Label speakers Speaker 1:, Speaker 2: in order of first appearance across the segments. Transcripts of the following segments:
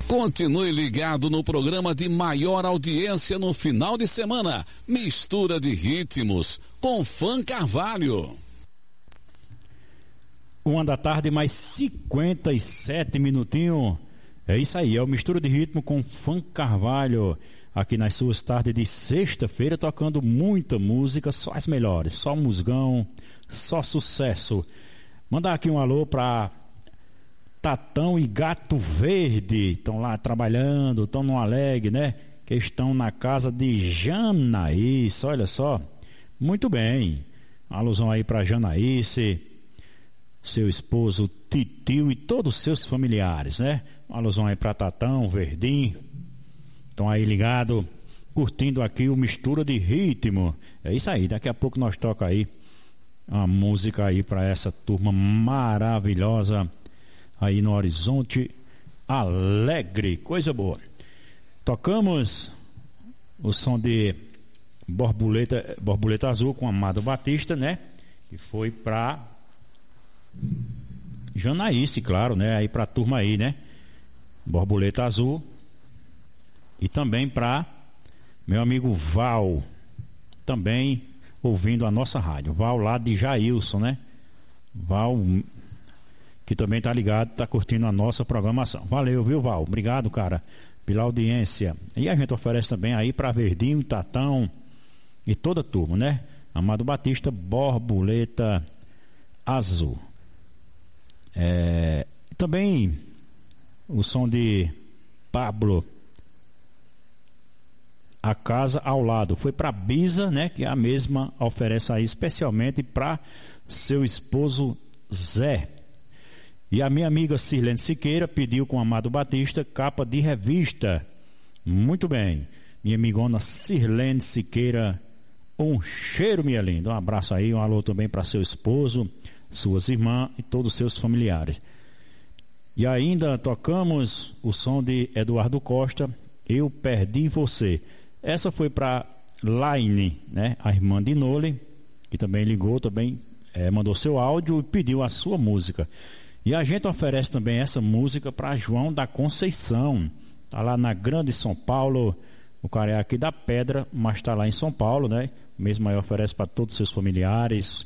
Speaker 1: Continue ligado no programa de maior audiência no final de semana, Mistura de Ritmos, com Fã Carvalho.
Speaker 2: 1h da tarde, mais 57 minutinhos. É isso aí, é o Mistura de Ritmo com Fã Carvalho, aqui nas suas tardes de sexta-feira, tocando muita música, só as melhores, só musgão, só sucesso. Mandar aqui um alô pra Tatão e Gato Verde, estão lá trabalhando, estão no Alegre, né? Que estão na casa de Janaíce, olha só, muito bem. Alusão aí pra Janaíce, seu esposo Titio e todos os seus familiares, né? Uma alusão aí pra Tatão, Verdim, estão aí ligado, curtindo aqui o Mistura de Ritmo. É isso aí, daqui a pouco nós toca aí uma música aí pra essa turma maravilhosa aí no Horizonte Alegre, coisa boa. Tocamos o som de Borboleta Azul com Amado Batista, né? Que foi pra Janaíce, claro, né? Aí pra turma aí, né? Borboleta Azul. E também pra meu amigo Val, também ouvindo a nossa rádio. Val lá de Jailson, né? Val, que também tá ligado, tá curtindo a nossa programação. Valeu, viu, Val? Obrigado, cara, pela audiência. E a gente oferece também aí pra Verdinho, Tatão e toda a turma, né? Amado Batista, Borboleta Azul. Também o som de Pablo, A Casa ao Lado. Foi pra Bisa, né? Que a mesma oferece aí especialmente pra seu esposo Zé. E a minha amiga Sirlene Siqueira pediu com o Amado Batista capa de revista. Muito bem. Minha amigona Sirlene Siqueira, um cheiro, minha linda. Um abraço aí, um alô também para seu esposo, suas irmãs e todos os seus familiares. E ainda tocamos o som de Eduardo Costa, Eu Perdi Você. Essa foi para Laine, né? A irmã de Nole, que também ligou, também mandou seu áudio e pediu a sua música. E a gente oferece também essa música para João da Conceição. Tá lá na Grande São Paulo, o cara é aqui da Pedra, mas tá lá em São Paulo, né? Mesmo aí oferece para todos os seus familiares.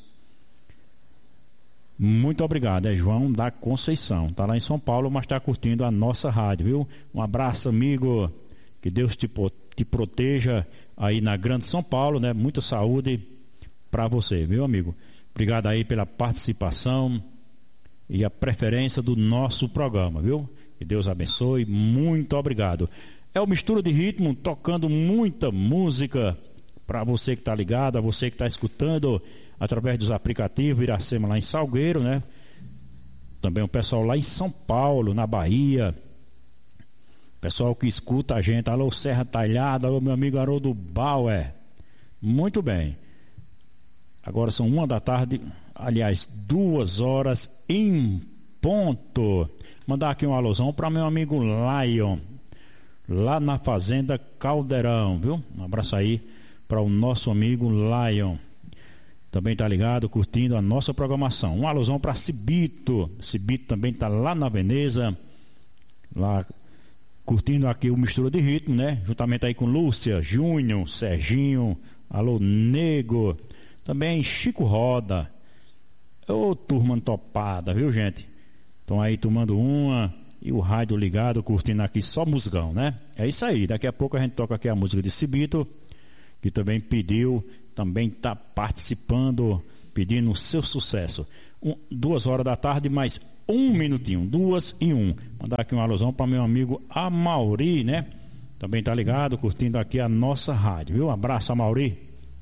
Speaker 2: Muito obrigado, é João da Conceição. Tá lá em São Paulo, mas tá curtindo a nossa rádio, viu? Um abraço, amigo. Que Deus te proteja aí na Grande São Paulo, né? Muita saúde para você, viu, amigo? Obrigado aí pela participação e a preferência do nosso programa, viu? Que Deus abençoe, muito obrigado. É o Mistura de Ritmo, tocando muita música para você que tá ligado, a você que tá escutando através dos aplicativos Iracema lá em Salgueiro, né? Também o pessoal lá em São Paulo, na Bahia, pessoal que escuta a gente, alô Serra Talhada, alô meu amigo Haroldo Bauer. Muito bem. Agora são 1h da tarde, aliás, 2h em ponto. Mandar aqui um alôzão para meu amigo Lion, lá na Fazenda Caldeirão, viu? Um abraço aí para o nosso amigo Lion. Também tá ligado, curtindo a nossa programação. Um alôzão para Cibito. Cibito também tá lá na Veneza, lá curtindo aqui o Mistura de Ritmo, né? Juntamente aí com Lúcia, Júnior, Serginho, alô Nego. Também Chico Roda. Ô, turma topada, viu, gente? Estão aí tomando uma e o rádio ligado, curtindo aqui só musgão, né? É isso aí. Daqui a pouco a gente toca aqui a música de Cibito, que também pediu, também está participando, pedindo o seu sucesso. 2h da tarde, mais 1 minutinho. 2:01. Mandar aqui uma alusão para meu amigo Amauri, né? Também tá ligado, curtindo aqui a nossa rádio, viu? Um abraço, Amauri.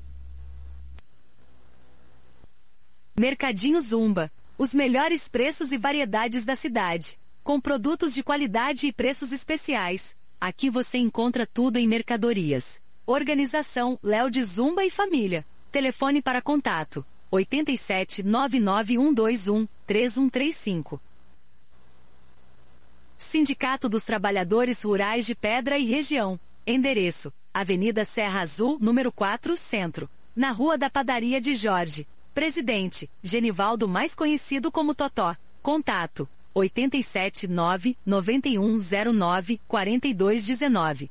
Speaker 3: Mercadinho Zumba, os melhores preços e variedades da cidade, com produtos de qualidade e preços especiais. Aqui você encontra tudo em mercadorias. Organização Léo de Zumba e Família. Telefone para contato 87 99121 3135. Sindicato dos Trabalhadores Rurais de Pedra e Região. Endereço: Avenida Serra Azul, número 4, Centro, na Rua da Padaria de Jorge. Presidente: Genivaldo, mais conhecido como Totó. Contato: 879-9109-4219.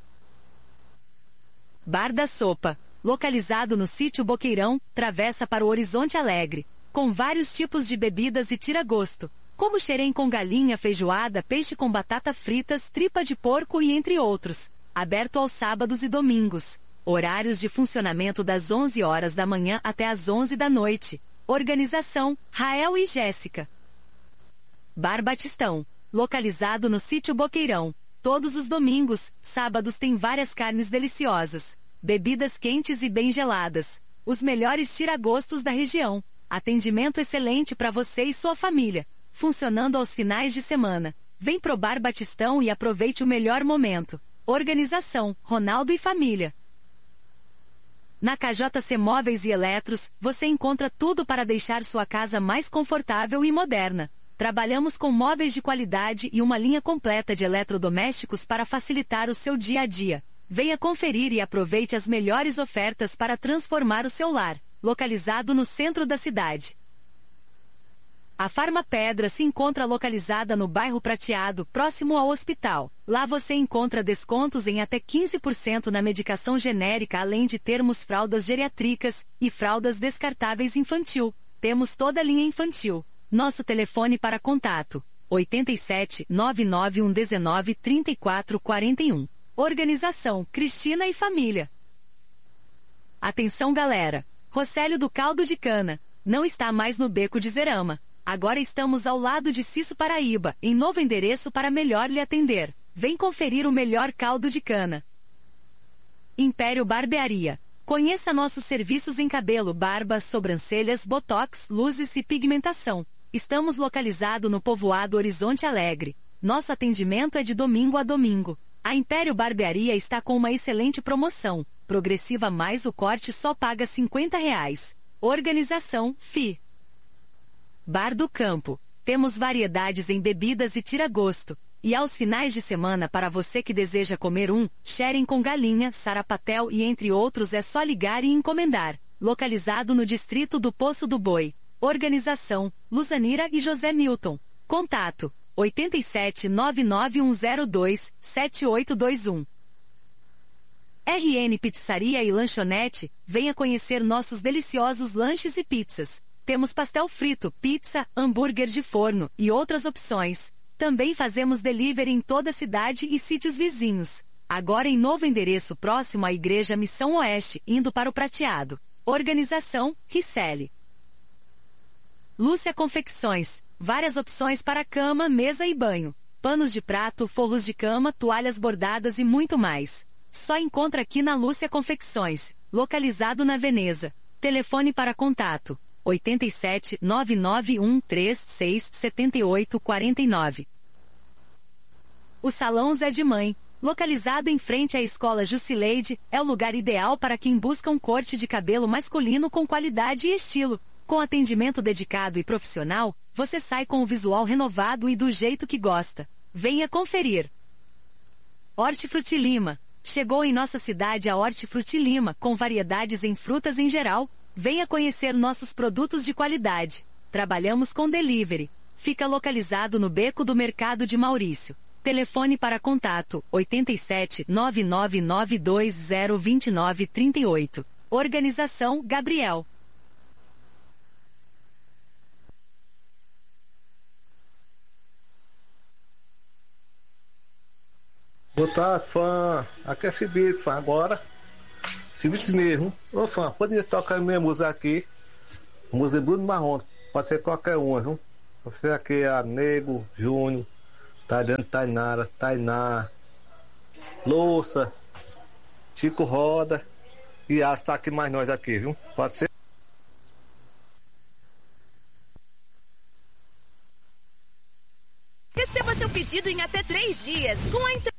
Speaker 3: Bar da Sopa, localizado no sítio Boqueirão, travessa para o Horizonte Alegre, com vários tipos de bebidas e tira-gosto, como xerém com galinha, feijoada, peixe com batata fritas, tripa de porco e entre outros. Aberto aos sábados e domingos. Horários de funcionamento das 11 horas da manhã até as 11 da noite. Organização, Rael e Jéssica. Bar Batistão, localizado no sítio Boqueirão. Todos os domingos, sábados tem várias carnes deliciosas, bebidas quentes e bem geladas. Os melhores tira-gostos da região. Atendimento excelente para você e sua família. Funcionando aos finais de semana. Vem pro Bar Batistão e aproveite o melhor momento. Organização, Ronaldo e família. Na KJC Móveis e Eletros, você encontra tudo para deixar sua casa mais confortável e moderna. Trabalhamos com móveis de qualidade e uma linha completa de eletrodomésticos para facilitar o seu dia a dia. Venha conferir e aproveite as melhores ofertas para transformar o seu lar. Localizado no centro da cidade. A Farma Pedra se encontra localizada no bairro Prateado, próximo ao hospital. Lá você encontra descontos em até 15% na medicação genérica, além de termos fraldas geriátricas e fraldas descartáveis infantil. Temos toda a linha infantil. Nosso telefone para contato: 87 99119 3441. Organização Cristina e Família. Atenção galera! Rocélio do Caldo de Cana não está mais no Beco de Zerama. Agora estamos ao lado de Cisso Paraíba, em novo endereço para melhor lhe atender. Vem conferir o melhor caldo de cana. Império Barbearia. Conheça nossos serviços em cabelo, barba, sobrancelhas, botox, luzes e pigmentação. Estamos localizados no povoado Horizonte Alegre. Nosso atendimento é de domingo a domingo. A Império Barbearia está com uma excelente promoção. Progressiva mais o corte só paga R$50. Organização, FI. Bar do Campo. Temos variedades em bebidas e tira-gosto. E aos finais de semana para você que deseja comer xerém com galinha, sarapatel e entre outros é só ligar e encomendar. Localizado no distrito do Poço do Boi. Organização, Luzanira e José Milton. Contato, 87 99102 7821. RN Pizzaria e Lanchonete, venha conhecer nossos deliciosos lanches e pizzas. Temos pastel frito, pizza, hambúrguer de forno e outras opções. Também fazemos delivery em toda a cidade e sítios vizinhos. Agora em novo endereço próximo à Igreja Missão Oeste, indo para o Prateado. Organização, Ricelli. Lúcia Confecções. Várias opções para cama, mesa e banho. Panos de prato, forros de cama, toalhas bordadas e muito mais. Só encontra aqui na Lúcia Confecções, localizado na Veneza. Telefone para contato: 87 99136 7849. O Salão Zé de Mãe, localizado em frente à Escola Jusileide, é o lugar ideal para quem busca um corte de cabelo masculino com qualidade e estilo. Com atendimento dedicado e profissional, você sai com o visual renovado e do jeito que gosta. Venha conferir. Hortifruti Lima. Chegou em nossa cidade a Hortifruti Lima, com variedades em frutas em geral. Venha conhecer nossos produtos de qualidade. Trabalhamos com delivery. Fica localizado no Beco do Mercado de Maurício. Telefone para contato: 87 99920 2938. Organização Gabriel.
Speaker 4: Boa tarde, fã. Aqui é Cibito, fã. Agora, Cibito mesmo. Ô, fã, pode tocar minha música aqui. Música Bruno Marrone. Pode ser qualquer uma, viu? Você aqui é a Nego, Júnior, Tadano, Tainara, Tainá, Louça, Chico Roda e tá aqui mais nós aqui, viu? Pode ser?
Speaker 5: Receba seu pedido em até 3 dias com a